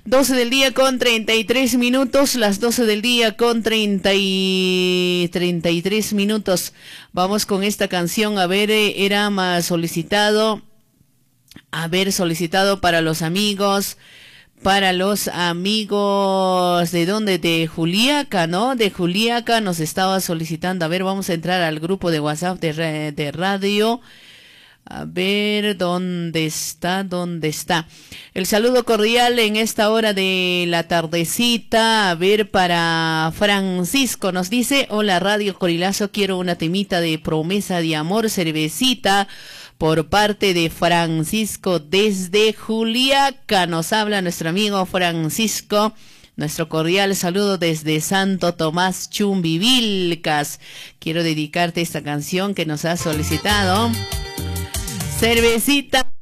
12 del día con 33 minutos, las 12 del día con 33 minutos. Vamos con esta canción, a ver, era más solicitado, para los amigos. Para los amigos de dónde, de Juliaca, ¿no? De Juliaca nos estaba solicitando. A ver, vamos a entrar al grupo de WhatsApp de radio. A ver, ¿dónde está? El saludo cordial en esta hora de la tardecita. A ver, para Francisco nos dice, hola Radio Corilazo, quiero una temita de promesa de amor, cervecita, por parte de Francisco desde Juliaca. Nos habla nuestro amigo Francisco. Nuestro cordial saludo desde Santo Tomás Chumbivilcas. Quiero dedicarte esta canción que nos ha solicitado. Cervecita